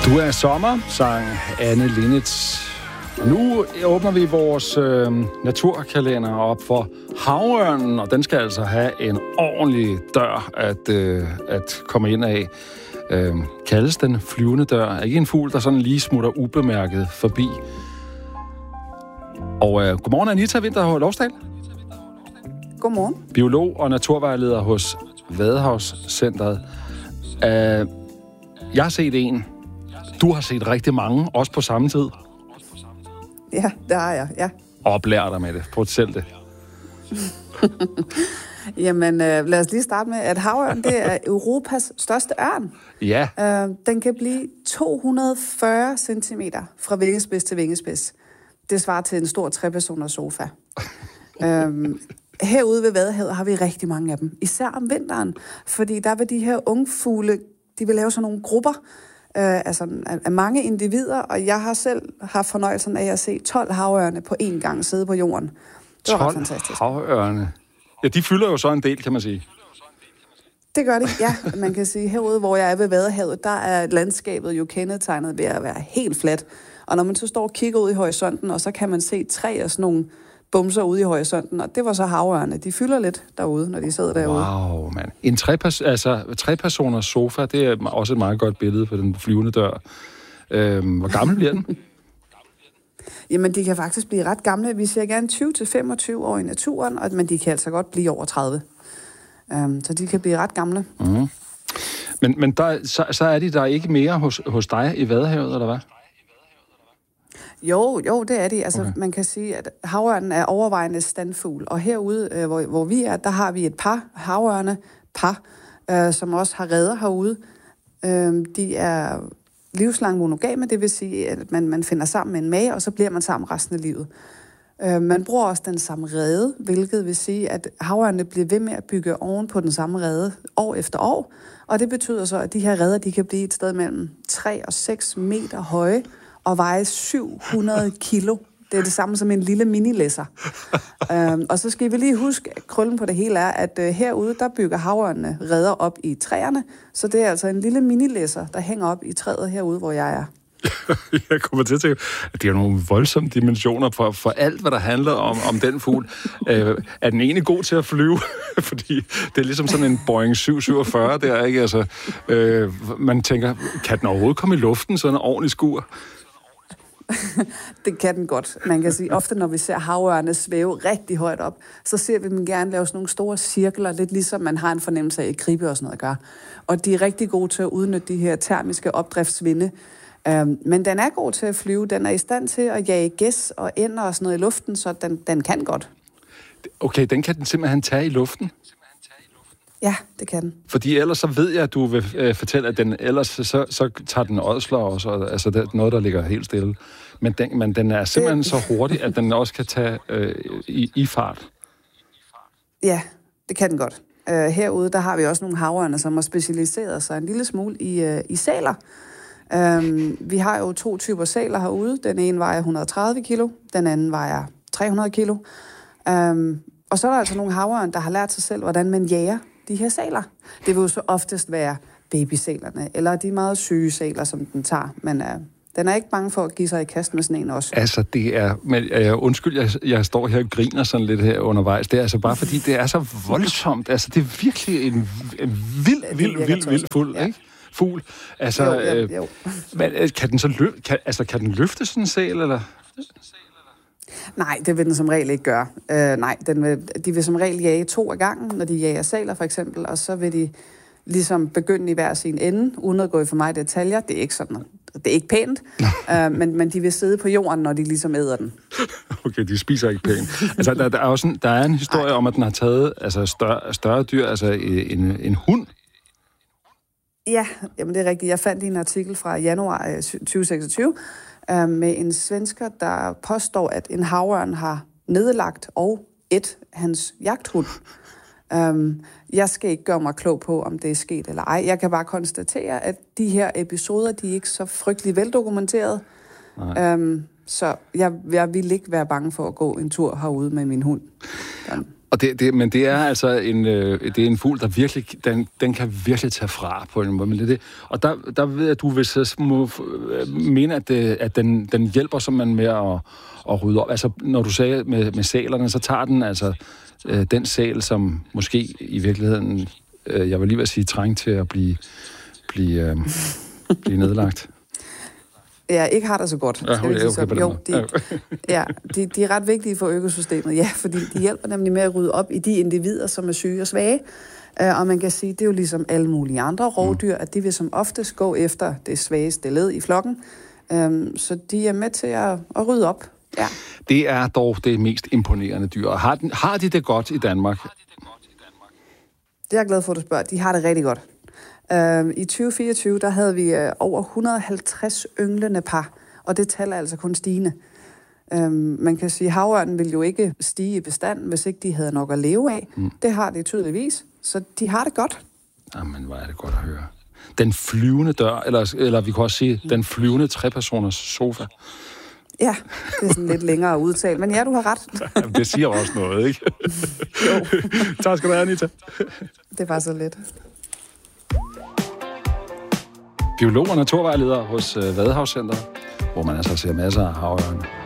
Du er sommer, sang Anne Linnet. Nu åbner vi vores naturkalender op for havørnen, og den skal altså have en ordentlig dør at komme ind af. Kaldes den flyvende dør. Ikke en fugl, der sådan lige smutter ubemærket forbi. Og godmorgen, Anita Winther Lovsdal. Godmorgen. Biolog og naturvejleder hos Vadehavscentret. Jeg har set en. Du har set rigtig mange, også på samme tid. Ja, det har jeg, ja. Oplær dig med det. Prøv at selv det. Jamen, lad os lige starte med, at havørn, det er Europas største ørn. Ja. Den kan blive 240 cm fra vingespids til vingespids. Det svarer til en stor 3-personers sofa. Herude ved Vadehavet har vi rigtig mange af dem. Især om vinteren, fordi der vil de her ungfugle, de vil lave sådan nogle grupper, af mange individer, og jeg har selv haft fornøjelsen af at se 12 havørne på én gang sidde på jorden. Det var ret fantastisk. 12 havørne? Ja, de fylder jo så en del, kan man sige. Det gør de, ja. Man kan sige, herude, hvor jeg er ved Vadehavet, der er landskabet jo kendetegnet ved at være helt fladt. Og når man så står og kigger ud i horisonten, og så kan man se 3 af sådan nogle bumser ude i horisonten, og det var så havørne. De fylder lidt derude, når de sidder derude. Wow, mand. En 3-personers sofa, det er også et meget godt billede på den flyvende dør. Hvor gammel bliver den? Jamen, de kan faktisk blive ret gamle. Vi ser gerne 20-25 år i naturen, men de kan altså godt blive over 30. Så de kan blive ret gamle. Mm. Men der, så er de der ikke mere hos dig i Vadehavet, eller hvad? Jo, det er de. Altså, okay. Man kan sige, at havørnen er overvejende standfugl. Og herude, hvor vi er, der har vi et par havørne, som også har reder herude. De er livslang monogame, det vil sige, at man finder sammen med en mage, og så bliver man sammen resten af livet. Man bruger også den samme rede, hvilket vil sige, at havørnene bliver ved med at bygge oven på den samme rede år efter år. Og det betyder så, at de her reder, de kan blive et sted mellem 3 og 6 meter høje, og veje 700 kilo. Det er det samme som en lille minilæsser. Og så skal vi lige huske, at krøllen på det hele er, at herude, der bygger havørnene reder op i træerne. Så det er altså en lille minilæsser, der hænger op i træet herude, hvor jeg er. Jeg kommer til at tænke, at det er nogle voldsomme dimensioner for alt, hvad der handler om den fugl. Er den egentlig god til at flyve? Fordi det er ligesom sådan en Boeing 747 der, ikke? Altså, man tænker, kan den overhovedet komme i luften, sådan en ordentlig skur? Det kan den godt. Man kan sige, ofte når vi ser havørne svæve rigtig højt op, så ser vi dem gerne lave sådan nogle store cirkler, lidt ligesom man har en fornemmelse af i gribe og sådan noget at gøre. Og de er rigtig gode til at udnytte de her termiske opdriftsvinde. Men den er god til at flyve. Den er i stand til at jage gæs og ænder og sådan noget i luften, så den kan godt. Okay, den kan den simpelthen tage i luften? Ja, det kan den. Fordi ellers så ved jeg, at du vil fortælle, at den ellers så tager den ådsler også, altså det er noget, der ligger helt stille. Men den er simpelthen så hurtig, at den også kan tage i fart. Ja, det kan den godt. Herude, der har vi også nogle havørne, som har specialiseret sig en lille smule i sæler. Vi har jo 2 typer sæler herude. Den ene vejer 130 kilo, den anden vejer 300 kilo. Og så er der altså nogle havørne, der har lært sig selv, hvordan man jager de her sæler. Det vil jo så oftest være babysælerne, eller de meget syge sæler, som den tager. Men den er ikke bange for at give sig i kast med sådan en også. Altså, det er... Men, undskyld, jeg står her og griner sådan lidt her undervejs. Det er altså bare, fordi det er så voldsomt. Altså, det er virkelig en vild fugl, ja. Ikke? Fugl. Altså, jo. Men, kan den så kan den løfte sådan en sæl, eller... Nej, det vil den som regel ikke gøre. De vil som regel jage 2 ad gangen, når de jager sæler for eksempel, og så vil de ligesom begynde i hver sin ende, uden at gå i for meget detaljer. Det er ikke sådan, det er ikke pænt, men de vil sidde på jorden, når de ligesom æder den. Okay, de spiser ikke pænt. Altså, der er en historie om, at den har taget altså, større dyr, altså en hund. Ja, jamen det er rigtigt. Jeg fandt en artikel fra januar 2026, med en svensker, der påstår, at en havørn har nedlagt og hans jagthund. Jeg skal ikke gøre mig klog på, om det er sket eller ej. Jeg kan bare konstatere, at de her episoder, de er ikke så frygtelig veldokumenteret. Så jeg vil ikke være bange for at gå en tur herude med min hund. Og men det er altså det er en fugl, der virkelig, den kan virkelig tage fra på en måde. Men det. Og der ved jeg, at du vil må mene, at den hjælper simpelthen med at rydde op. Altså, når du sagde med sælerne, så tager den altså den sæl, som måske i virkeligheden, jeg vil lige vil sige, trængt til at blive nedlagt. Ja, ikke har det så godt. De er ret vigtige for økosystemet, ja, fordi de hjælper nemlig med at rydde op i de individer, som er syge og svage. Og man kan sige, det er jo ligesom alle mulige andre rovdyr, at de vil som oftest gå efter det svageste led i flokken. Så de er med til at rydde op. Ja. Det er dog det mest imponerende dyr. Har de det godt i Danmark? Det er jeg glad for, at du spørger. De har det rigtig godt. I 2024, der havde vi over 150 ynglende par, og det tal er altså kun stigende. Man kan sige, at havørnen ville jo ikke stige i bestanden, hvis ikke de havde nok at leve af. Det har de tydeligvis, så de har det godt. Jamen, hvor er det godt at høre. Den flyvende dør, eller vi kan også sige, den flyvende trepersoners sofa. Ja, det er sådan lidt længere udtalt, men ja, du har ret. Jamen, det siger også noget, ikke? Jo. Tak skal du have, Anita. Det var så lidt. Biolog og naturvejleder hos Vadehavscentret, hvor man altså ser masser af havørne.